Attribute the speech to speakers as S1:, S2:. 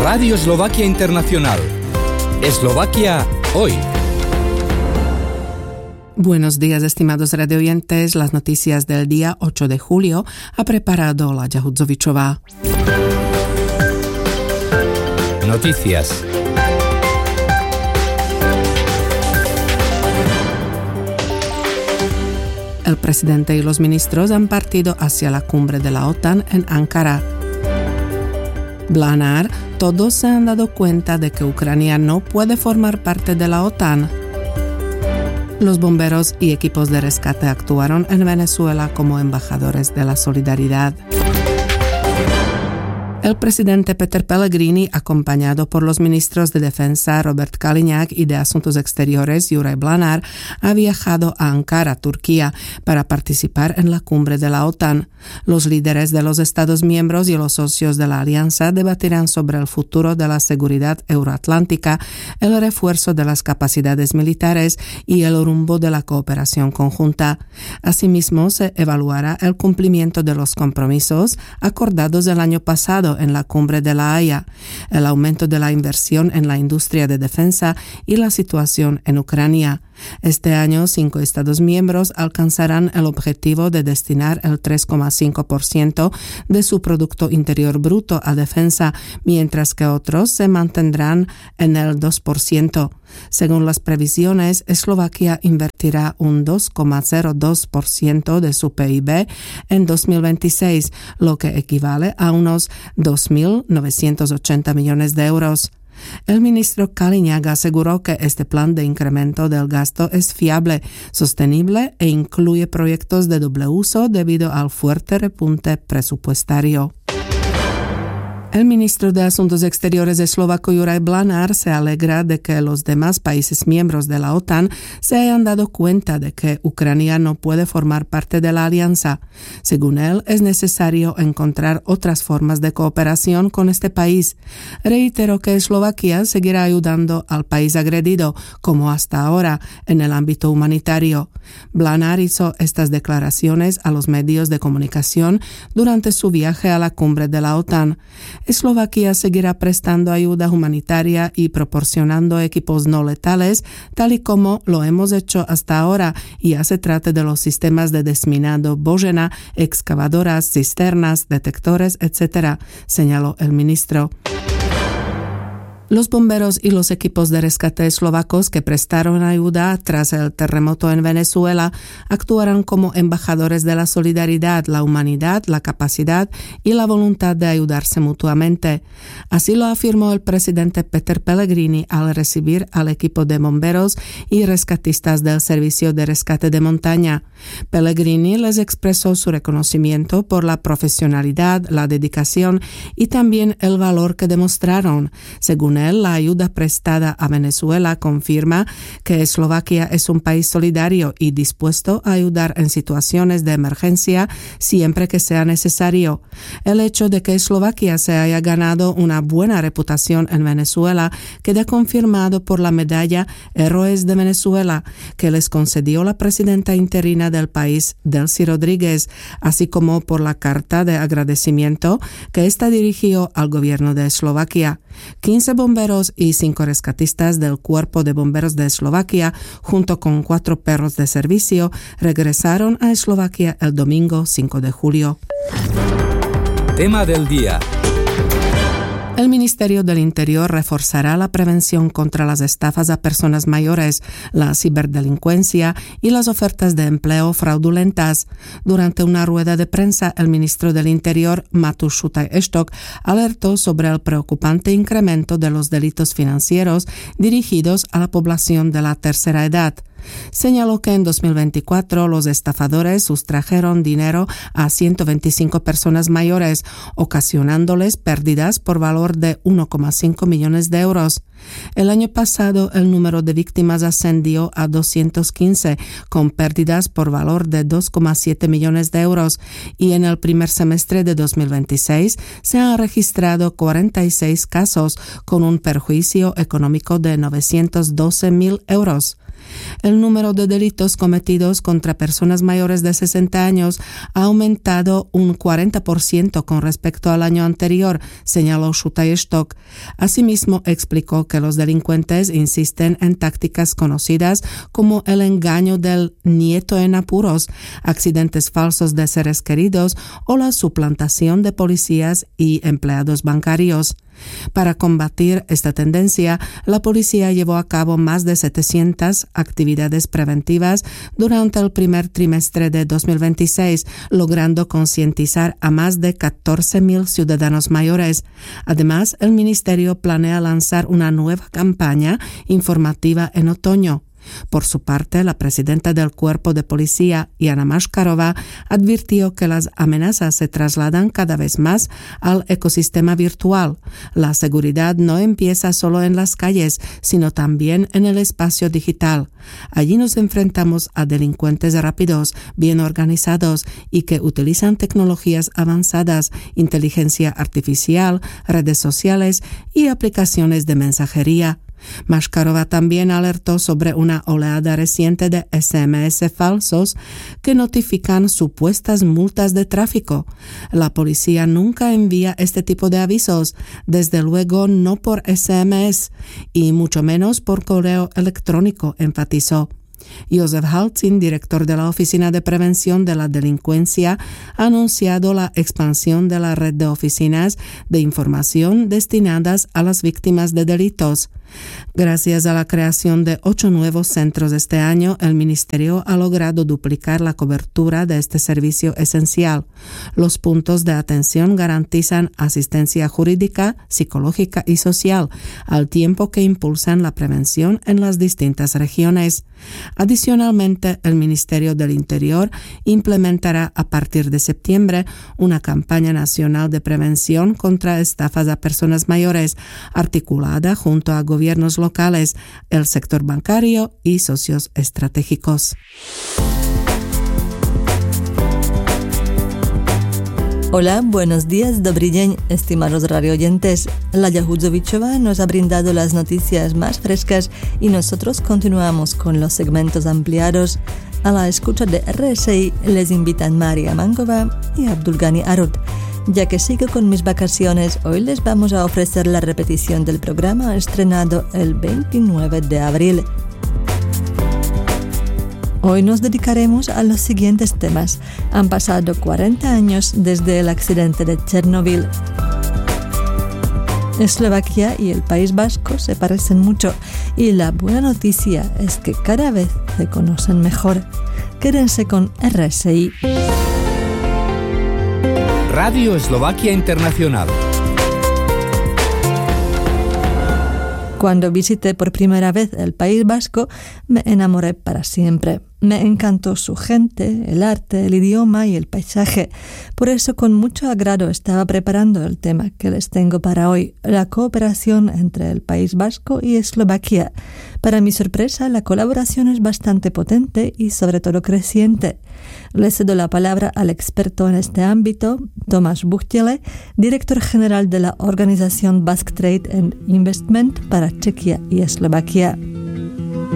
S1: Radio Eslovaquia Internacional. Eslovaquia hoy.
S2: Buenos días, estimados radioyentes. Las noticias del día 8 de julio ha preparado Láďa Hudzovičová.
S1: Noticias.
S2: El presidente y los ministros han partido hacia la cumbre de la OTAN en Ankara. Blanár, todos se han dado cuenta de que Ucrania no puede formar parte de la OTAN. Los bomberos y equipos de rescate actuaron en Venezuela como embajadores de la solidaridad. El presidente Peter Pellegrini, acompañado por los ministros de Defensa Robert Kaliňák y de Asuntos Exteriores Juraj Blanár, ha viajado a Ankara, Turquía, para participar en la cumbre de la OTAN. Los líderes de los Estados miembros y los socios de la alianza debatirán sobre el futuro de la seguridad euroatlántica, el refuerzo de las capacidades militares y el rumbo de la cooperación conjunta. Asimismo, se evaluará el cumplimiento de los compromisos acordados el año pasado en la cumbre de La Haya, el aumento de la inversión en la industria de defensa y la situación en Ucrania. Este año, 5 Estados miembros alcanzarán el objetivo de destinar el 3,5% de su Producto Interior Bruto a defensa, mientras que otros se mantendrán en el 2%. Según las previsiones, Eslovaquia invertirá un 2,02% de su PIB en 2026, lo que equivale a unos 2.980 millones de euros. El ministro Kaliňák aseguró que este plan de incremento del gasto es fiable, sostenible e incluye proyectos de doble uso debido al fuerte repunte presupuestario. El ministro de Asuntos Exteriores eslovaco Juraj Blanár se alegra de que los demás países miembros de la OTAN se hayan dado cuenta de que Ucrania no puede formar parte de la alianza. Según él, es necesario encontrar otras formas de cooperación con este país. Reiteró que Eslovaquia seguirá ayudando al país agredido, como hasta ahora, en el ámbito humanitario. Blanár hizo estas declaraciones a los medios de comunicación durante su viaje a la cumbre de la OTAN. Eslovaquia seguirá prestando ayuda humanitaria y proporcionando equipos no letales, tal y como lo hemos hecho hasta ahora, ya se trate de los sistemas de desminado Božena, excavadoras, cisternas, detectores, etc., señaló el ministro. Los bomberos y los equipos de rescate eslovacos que prestaron ayuda tras el terremoto en Venezuela actuarán como embajadores de la solidaridad, la humanidad, la capacidad y la voluntad de ayudarse mutuamente. Así lo afirmó el presidente Peter Pellegrini al recibir al equipo de bomberos y rescatistas del Servicio de Rescate de Montaña. Pellegrini les expresó su reconocimiento por la profesionalidad, la dedicación y también el valor que demostraron. Según él, la ayuda prestada a Venezuela confirma que Eslovaquia es un país solidario y dispuesto a ayudar en situaciones de emergencia siempre que sea necesario. El hecho de que Eslovaquia se haya ganado una buena reputación en Venezuela queda confirmado por la medalla Héroes de Venezuela, que les concedió la presidenta interina del país, Delcy Rodríguez, así como por la carta de agradecimiento que ésta dirigió al gobierno de Eslovaquia. 15 bomberos y 5 rescatistas del Cuerpo de Bomberos de Eslovaquia, junto con 4 perros de servicio, regresaron a Eslovaquia el domingo 5 de julio.
S1: Tema del día.
S2: El Ministerio del Interior reforzará la prevención contra las estafas a personas mayores, la ciberdelincuencia y las ofertas de empleo fraudulentas. Durante una rueda de prensa, el ministro del Interior, Matúš Šutaj-Eštok, alertó sobre el preocupante incremento de los delitos financieros dirigidos a la población de la tercera edad. Señaló que en 2024 los estafadores sustrajeron dinero a 125 personas mayores, ocasionándoles pérdidas por valor de 1,5 millones de euros. El año pasado el número de víctimas ascendió a 215, con pérdidas por valor de 2,7 millones de euros, y en el primer semestre de 2026 se han registrado 46 casos con un perjuicio económico de 912.000 euros. El número de delitos cometidos contra personas mayores de 60 años ha aumentado un 40% con respecto al año anterior, señaló Schutterstock. Asimismo, explicó que los delincuentes insisten en tácticas conocidas como el engaño del nieto en apuros, accidentes falsos de seres queridos o la suplantación de policías y empleados bancarios. Para combatir esta tendencia, la policía llevó a cabo más de 700 actividades preventivas durante el primer trimestre de 2026, logrando concientizar a más de 14.000 ciudadanos mayores. Además, el ministerio planea lanzar una nueva campaña informativa en otoño. Por su parte, la presidenta del Cuerpo de Policía, Jana Maškarová, advirtió que las amenazas se trasladan cada vez más al ecosistema virtual. La seguridad no empieza solo en las calles, sino también en el espacio digital. Allí nos enfrentamos a delincuentes rápidos, bien organizados y que utilizan tecnologías avanzadas, inteligencia artificial, redes sociales y aplicaciones de mensajería. Maškarová también alertó sobre una oleada reciente de SMS falsos que notifican supuestas multas de tráfico. La policía nunca envía este tipo de avisos, desde luego no por SMS y mucho menos por correo electrónico, enfatizó. Josef Halcin, director de la Oficina de Prevención de la Delincuencia, ha anunciado la expansión de la red de oficinas de información destinadas a las víctimas de delitos. Gracias a la creación de 8 nuevos centros este año, el Ministerio ha logrado duplicar la cobertura de este servicio esencial. Los puntos de atención garantizan asistencia jurídica, psicológica y social, al tiempo que impulsan la prevención en las distintas regiones. Adicionalmente, el Ministerio del Interior implementará a partir de septiembre una campaña nacional de prevención contra estafas a personas mayores, articulada junto a gobiernos locales, el sector bancario y socios estratégicos.
S3: Hola, buenos días, dobry dzień, estimados radioyentes. Laia Hudzovichova nos ha brindado las noticias más frescas y nosotros continuamos con los segmentos ampliados. A la escucha de RSI les invitan Maria Mangova y Abdulgani Arut. Ya que sigo con mis vacaciones, hoy les vamos a ofrecer la repetición del programa estrenado el 29 de abril. Hoy nos dedicaremos a los siguientes temas. Han pasado 40 años desde el accidente de Chernobyl. Eslovaquia y el País Vasco se parecen mucho y la buena noticia es que cada vez se conocen mejor. Quédense con RSI.
S1: Radio Eslovaquia Internacional.
S3: Cuando visité por primera vez el País Vasco, me enamoré para siempre. Me encantó su gente, el arte, el idioma y el paisaje. Por eso, con mucho agrado estaba preparando el tema que les tengo para hoy, la cooperación entre el País Vasco y Eslovaquia. Para mi sorpresa, la colaboración es bastante potente y sobre todo creciente. Le cedo la palabra al experto en este ámbito, Tomáš Buchtele, director general de la organización Basque Trade and Investment para Chequia y Eslovaquia.